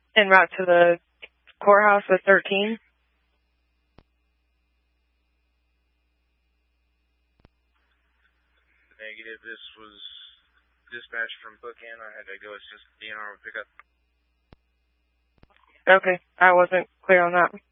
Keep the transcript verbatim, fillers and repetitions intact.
en route to the courthouse with thirteen. Negative. This was dispatch from Bookend. I had to go assist the D N R with pickup. Okay, I wasn't clear on that.